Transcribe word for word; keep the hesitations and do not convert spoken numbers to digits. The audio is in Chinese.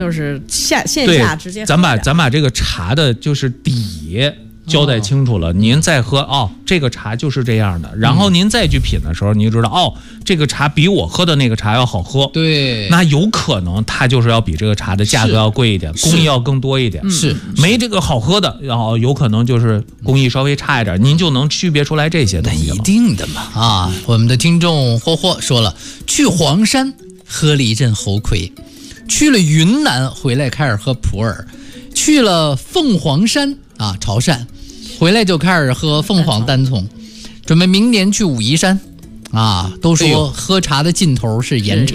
就是线线下直接喝。 咱把咱把这个茶的就是底交代清楚了，哦、您再喝哦，这个茶就是这样的。然后您再去品的时候，你就知道哦，这个茶比我喝的那个茶要好喝。 对， 那有可能它就是要比这个茶的价格要贵一点，工艺要更多一点。 是， 没这个好喝的，然后有可能就是工艺稍微差一点，您就能区别出来这些东西了。 那一定的嘛啊！我们的听众霍霍说了，去黄山喝了一阵猴魁，去了云南回来开始喝普洱，去了凤凰山啊潮汕。回来就开始喝凤凰单丛，准备明年去武夷山，啊，都说喝茶的尽头是岩茶。